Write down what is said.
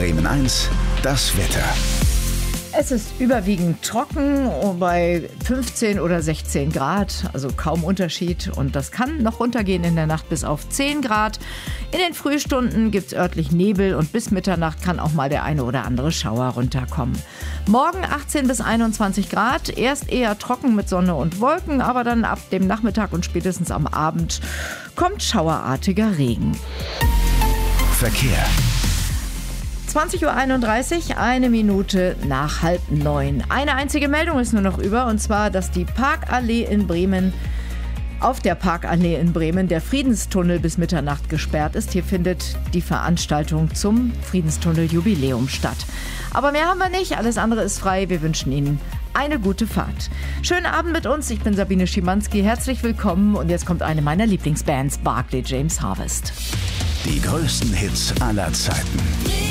Bremen 1, das Wetter. Es ist überwiegend trocken bei 15 oder 16 Grad, also kaum Unterschied. Und das kann noch runtergehen in der Nacht bis auf 10 Grad. In den Frühstunden gibt es örtlich Nebel und bis Mitternacht kann auch mal der eine oder andere Schauer runterkommen. Morgen 18 bis 21 Grad, erst eher trocken mit Sonne und Wolken, aber dann ab dem Nachmittag und spätestens am Abend kommt schauerartiger Regen. Verkehr. 20.31 Uhr, 1 Minute nach 8:30. Eine einzige Meldung ist nur noch über, und zwar, dass die Parkallee in Bremen, auf der Parkallee in Bremen, der Friedenstunnel bis Mitternacht gesperrt ist. Hier findet die Veranstaltung zum Friedenstunnel-Jubiläum statt. Aber mehr haben wir nicht, alles andere ist frei. Wir wünschen Ihnen eine gute Fahrt. Schönen Abend mit uns, ich bin Sabine Schimanski, herzlich willkommen und jetzt kommt eine meiner Lieblingsbands, Barclay James Harvest. Die größten Hits aller Zeiten.